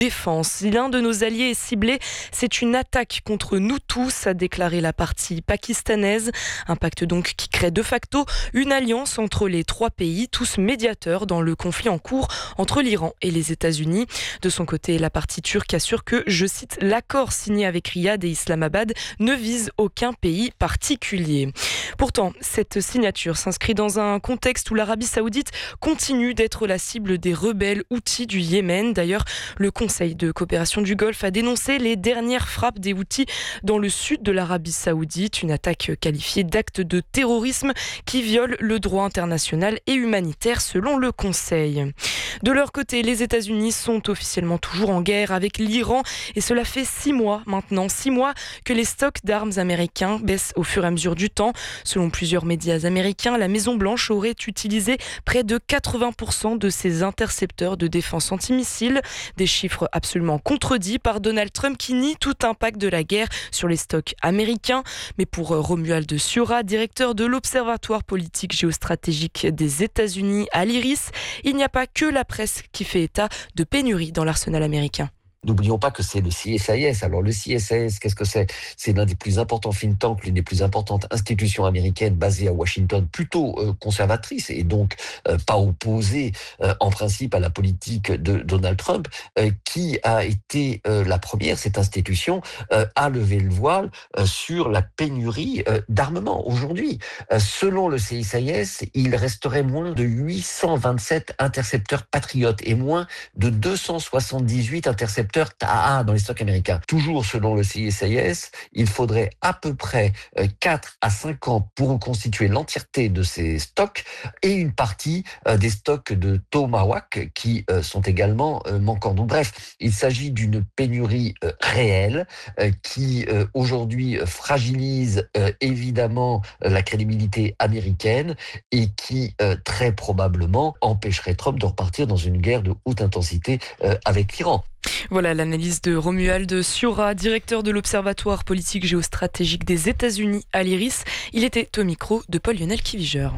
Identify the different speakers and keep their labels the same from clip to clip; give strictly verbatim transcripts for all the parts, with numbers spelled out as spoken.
Speaker 1: défense. Si l'un de nos alliés est ciblé, c'est une attaque contre nous tous, a déclaré la partie pakistanaise. Un pacte donc qui crée de facto une alliance entre les trois pays, tous médiateurs dans le conflit en cours entre l'Iran et les États-Unis. De son côté, la partie turque assure que, je cite, l'accord signé avec Riyad et Islamabad ne vise aucun pays particulier. Pourtant, cette signature s'inscrit dans un contexte où l'Arabie Saoudite continue d'être la cible des rebelles Houthis du Yémen. D'ailleurs, le Conseil de coopération du Golfe a dénoncé les dernières frappes des Houthis dans le sud de l'Arabie Saoudite, une attaque qualifiée d'acte de terrorisme qui viole le droit international et humanitaire selon le Conseil. De leur côté, les États-Unis sont officiellement toujours en guerre avec l'Iran et cela fait six mois maintenant, six mois que les stocks d'armes américains baissent au fur et à mesure du temps. Selon plusieurs médias américains, la Maison-Blanche aurait utilisé près de quatre-vingts pour cent de ses intercepteurs de défense antimissiles. Des chiffres absolument contredits par Donald Trump qui nie tout impact de la guerre sur les stocks américains. Mais pour Romuald Sciorra, directeur de l'Observatoire politique géostratégique des États-Unis à l'IRIS, il n'y a pas que la presse qui fait état de pénuries dans l'arsenal américain.
Speaker 2: N'oublions pas que c'est le C S I S. Alors le C S I S, qu'est-ce que c'est ? C'est l'un des plus importants think tanks, l'une des plus importantes institutions américaines basées à Washington, plutôt euh, conservatrice et donc euh, pas opposée euh, en principe à la politique de Donald Trump, euh, qui a été euh, la première, cette institution, euh, à lever le voile euh, sur la pénurie euh, d'armement. Aujourd'hui, euh, selon le C S I S, il resterait moins de huit cent vingt-sept intercepteurs Patriot et moins de deux cent soixante-dix-huit intercepteurs T A A dans les stocks américains. Toujours selon le C S I S, il faudrait à peu près quatre à cinq ans pour reconstituer l'entièreté de ces stocks et une partie des stocks de Tomahawk qui sont également manquants. Donc bref, il s'agit d'une pénurie réelle qui aujourd'hui fragilise évidemment la crédibilité américaine et qui très probablement empêcherait Trump de repartir dans une guerre de haute intensité avec l'Iran.
Speaker 1: Voilà l'analyse de Romuald Sciorra, directeur de l'Observatoire politique géostratégique des États-Unis à l'IRIS. Il était au micro de Paul-Lionel Kivigeur.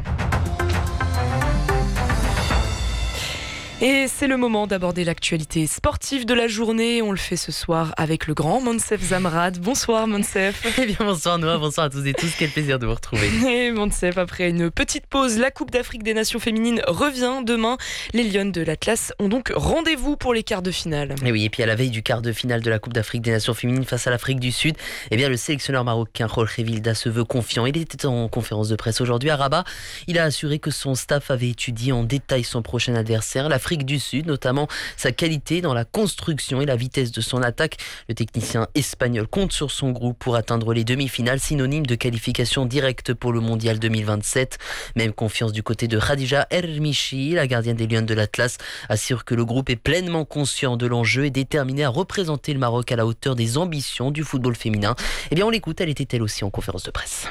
Speaker 1: Et c'est le moment d'aborder l'actualité sportive de la journée. On le fait ce soir avec le grand Monsef Zamrad. Bonsoir Monsef.
Speaker 3: Eh bien bonsoir Noah, bonsoir à tous et tous. Quel plaisir de vous retrouver.
Speaker 1: Et Monsef, après une petite pause, la Coupe d'Afrique des Nations féminines revient demain. Les Lionnes de l'Atlas ont donc rendez-vous pour les quarts de finale.
Speaker 3: Et oui, et puis à la veille du quart de finale de la Coupe d'Afrique des Nations féminines face à l'Afrique du Sud, eh bien le sélectionneur marocain Jorge Vilda se veut confiant. Il était en conférence de presse aujourd'hui à Rabat. Il a assuré que son staff avait étudié en détail son prochain adversaire, l'Afrique du Sud, notamment sa qualité dans la construction et la vitesse de son attaque. Le technicien espagnol compte sur son groupe pour atteindre les demi-finales, synonyme de qualification directe pour le mondial deux mille vingt-sept. Même confiance du côté de Khadija Ermichi, la gardienne des Lions de l'Atlas, assure que le groupe est pleinement conscient de l'enjeu et déterminé à représenter le Maroc à la hauteur des ambitions du football féminin. Eh bien on l'écoute, elle était elle aussi en conférence de presse.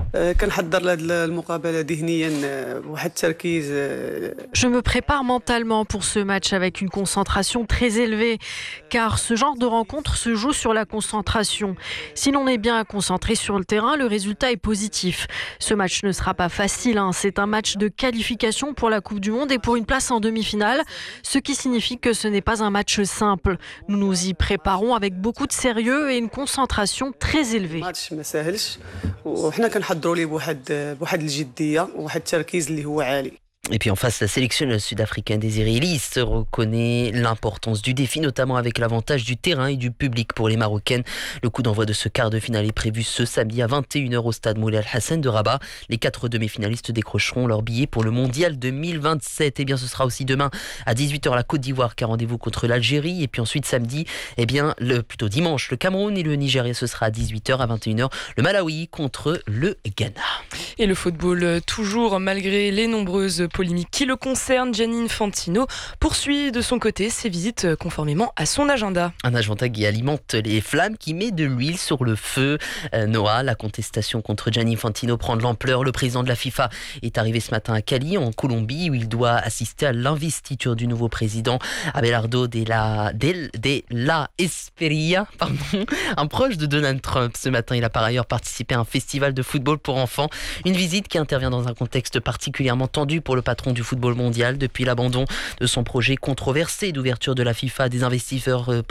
Speaker 4: Je me prépare mentalement pour ce match avec une concentration très élevée, car ce genre de rencontre se joue sur la concentration. Si l'on est bien concentré sur le terrain, le résultat est positif. Ce match ne sera pas facile, hein. C'est un match de qualification pour la Coupe du Monde et pour une place en demi-finale, ce qui signifie que ce n'est pas un match simple. Nous nous y préparons avec beaucoup de sérieux et une concentration très élevée.
Speaker 5: كنحضروا ليه بواحد بواحد الجديه وواحد التركيز اللي هو عالي.
Speaker 3: Et puis en face, la sélectionneuse sud-africaine Désirée Ellis reconnaît l'importance du défi, notamment avec l'avantage du terrain et du public pour les Marocaines. Le coup d'envoi de ce quart de finale est prévu ce samedi à vingt et une heures au stade Moulay Al-Hassan de Rabat. Les quatre demi-finalistes décrocheront leur billet pour le mondial deux mille vingt-sept. Et bien ce sera aussi demain à dix-huit heures la Côte d'Ivoire qui a rendez-vous contre l'Algérie. Et puis ensuite samedi, eh bien, le, plutôt dimanche, le Cameroun et le Nigeria, ce sera à dix-huit heures, à vingt et une heures, le Malawi contre le Ghana.
Speaker 1: Et le football, toujours malgré les nombreuses polémiques qui le concernent, Gianni Infantino poursuit de son côté ses visites conformément à son agenda.
Speaker 3: Un agenda qui alimente les flammes, qui met de l'huile sur le feu. Euh, Noah, la contestation contre Gianni Infantino prend de l'ampleur. Le président de la FIFA est arrivé ce matin à Cali, en Colombie, où il doit assister à l'investiture du nouveau président Abelardo de la, de, de la Esperilla, pardon, un proche de Donald Trump. Ce matin, il a par ailleurs participé à un festival de football pour enfants. Une visite qui intervient dans un contexte particulièrement tendu pour le patron du football mondial depuis l'abandon de son projet controversé d'ouverture de la FIFA à des investisseurs